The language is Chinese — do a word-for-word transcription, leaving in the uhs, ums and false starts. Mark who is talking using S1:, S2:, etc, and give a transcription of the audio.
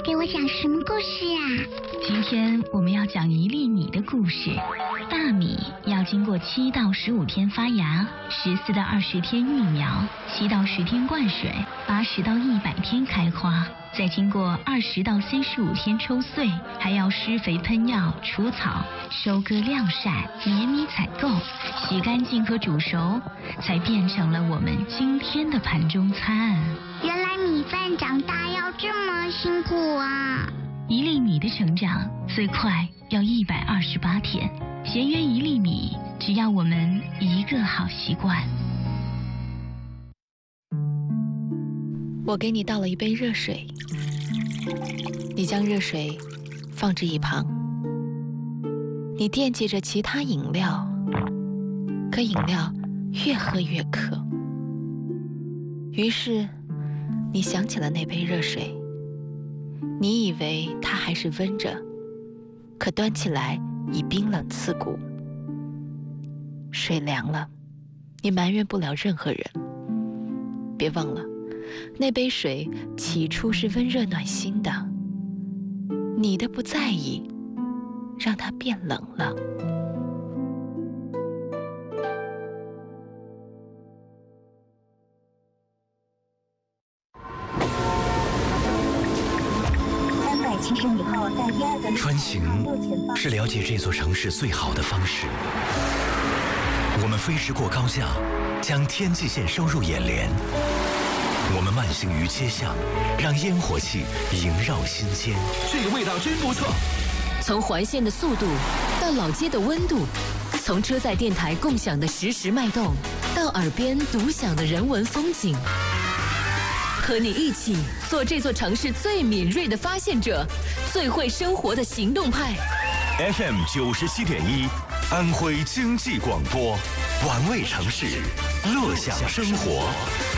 S1: 给我讲什么故事啊？
S2: 今天我们要讲一粒米的故事。大米要经过七到十五天发芽，十四到二十天育苗，七到十天灌水，八十到一百天开花，再经过二十到三十五天抽穗，还要施肥喷药、除草、收割晾晒、碾米采购、洗干净和煮熟，才变成了我们今天的盘中餐。
S1: 原来米饭长大要这么辛苦啊！
S2: 一粒米的成长最快要一百二十八天，节约一粒米，只要我们一个好习惯。
S3: 我给你倒了一杯热水，你将热水放置一旁。你惦记着其他饮料，可饮料越喝越渴。于是，你想起了那杯热水。你以为它还是温着，可端起来已冰冷刺骨。水凉了，你埋怨不了任何人。别忘了，那杯水起初是温热暖心的，你的不在意，让它变冷了。
S4: 穿行是了解这座城市最好的方式。我们飞驰过高架，将天际线收入眼帘。我们慢行于街巷，让烟火气萦绕心间。
S5: 这个味道真不错。
S6: 从环线的速度到老街的温度，从车载电台共享的实时脉动，到耳边独享的人文风景。和你一起做这座城市最敏锐的发现者，最会生活的行动派。
S7: F M 九十七点一，安徽经济广播，玩味城市，乐享生活。